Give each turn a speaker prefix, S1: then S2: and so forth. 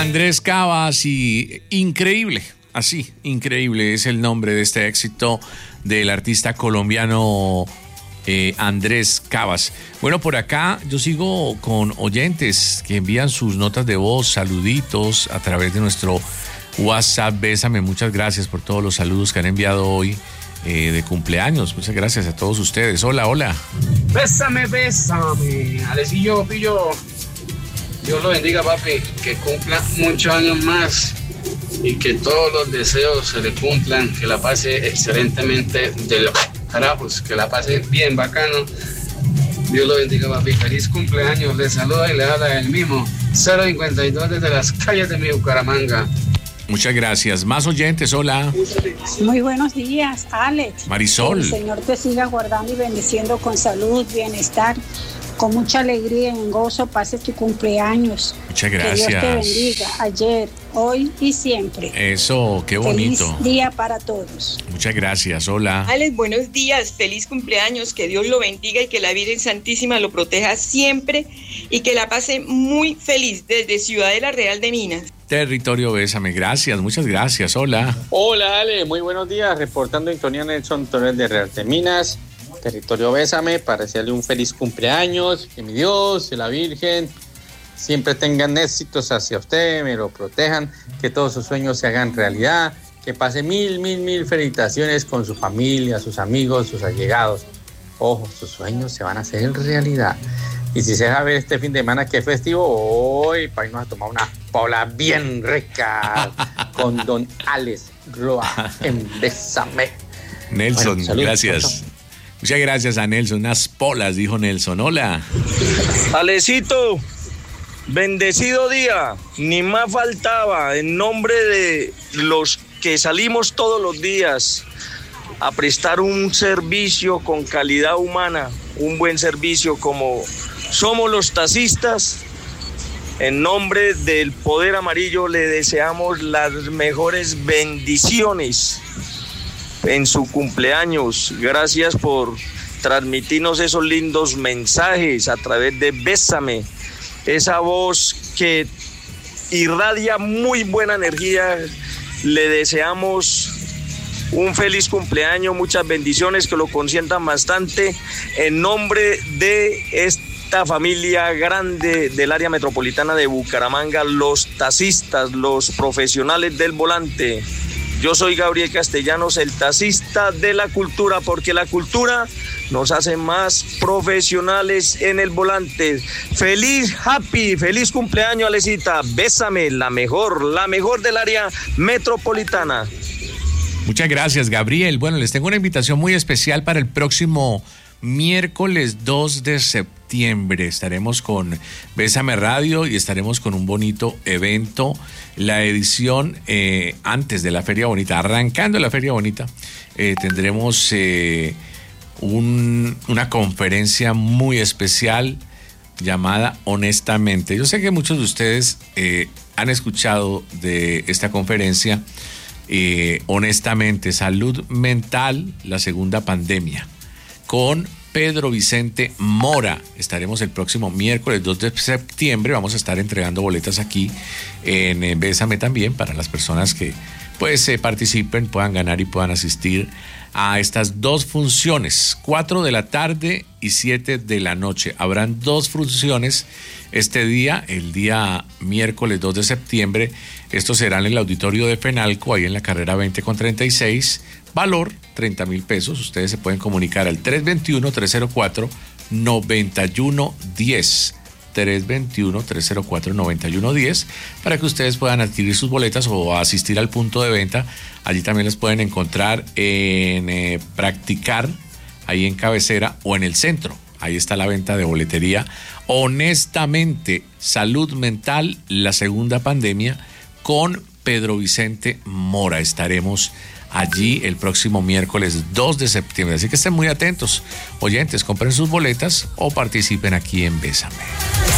S1: Andrés Cavas y Increíble, así, Increíble es el nombre de este éxito del artista colombiano Andrés Cavas. Bueno, por acá yo sigo con oyentes que envían sus notas de voz, saluditos a través de nuestro WhatsApp. Bésame, muchas gracias por todos los saludos que han enviado hoy de cumpleaños. Muchas gracias a todos ustedes. Hola, hola.
S2: Bésame, bésame. Alecillo, pillo. Dios lo bendiga, papi, que cumpla muchos años más y que todos los deseos se le cumplan, que la pase excelentemente de los carajos, que la pase bien bacano. Dios lo bendiga, papi. Feliz cumpleaños. Le saluda y le habla el mismo 052 desde las calles de mi Bucaramanga.
S1: Muchas gracias. Más oyentes, hola.
S3: Muy buenos días, Alex.
S1: Marisol.
S3: Que el Señor te siga guardando y bendiciendo con salud, bienestar, con mucha alegría y en gozo. Pase tu cumpleaños.
S1: Muchas gracias.
S3: Que Dios te bendiga ayer, hoy y siempre.
S1: Eso, qué bonito.
S3: Feliz día para todos.
S1: Muchas gracias, hola.
S4: Alex, buenos días, feliz cumpleaños, que Dios lo bendiga y que la Virgen Santísima lo proteja siempre y que la pase muy feliz desde Ciudadela Real de Minas.
S1: Territorio Bésame, gracias, muchas gracias, hola.
S5: Hola Ale, muy buenos días, reportando Antonio Nelson Torres de Real de Minas, Territorio Bésame, para desearle un feliz cumpleaños, que mi Dios y la Virgen siempre tengan éxitos hacia usted, me lo protejan, que todos sus sueños se hagan realidad, que pase mil felicitaciones con su familia, sus amigos, sus allegados. Ojo, sus sueños se van a hacer realidad. Y si se deja ver este fin de semana que es festivo, hoy para irnos a tomar una pola bien rica con don Alex Roa en Bésame.
S1: Nelson,
S5: bueno, salud,
S1: gracias.
S5: salud.
S1: Muchas gracias a Nelson. Unas polas, dijo Nelson. Hola.
S6: Alecito, bendecido día. Ni más faltaba, en nombre de los que salimos todos los días a prestar un servicio con calidad humana, un buen servicio como somos los taxistas. En nombre del Poder Amarillo le deseamos las mejores bendiciones en su cumpleaños. Gracias por transmitirnos esos lindos mensajes a través de Bésame, esa voz que irradia muy buena energía. Le deseamos un feliz cumpleaños, muchas bendiciones, que lo consientan bastante en nombre de esta familia grande del área metropolitana de Bucaramanga, los taxistas, los profesionales del volante. Yo soy Gabriel Castellanos, el taxista de la cultura, porque la cultura nos hace más profesionales en el volante. Feliz cumpleaños, Alecita. Bésame, la mejor del área metropolitana.
S1: Muchas gracias, Gabriel. Bueno, les tengo una invitación muy especial para el próximo miércoles 2 de septiembre. Estaremos con Bésame Radio y estaremos con un bonito evento. La edición antes de la Feria Bonita, arrancando la Feria Bonita, tendremos una conferencia muy especial llamada Honestamente. Yo sé que muchos de ustedes han escuchado de esta conferencia. Honestamente, salud mental, la segunda pandemia, con Pedro Vicente Mora. Estaremos el próximo miércoles 2 de septiembre. Vamos a estar entregando boletas aquí en Bésame también para las personas que pues participen, puedan ganar y puedan asistir a estas dos funciones, 4 de la tarde y 7 de la noche. Habrán dos funciones este día, el día miércoles 2 de septiembre. Esto será en el auditorio de Fenalco, ahí en la carrera 20 con 36. Valor 30,000 pesos. Ustedes se pueden comunicar al 321-304-9110. 321-304-9110 para que ustedes puedan adquirir sus boletas o asistir al punto de venta. Allí también las pueden encontrar en Practicar, ahí en Cabecera, o en el centro. Ahí está la venta de boletería. Honestamente, salud mental, la segunda pandemia, con Pedro Vicente Mora. Estaremos allí el próximo miércoles 2 de septiembre. Así que estén muy atentos. Oyentes, compren sus boletas o participen aquí en Bésame.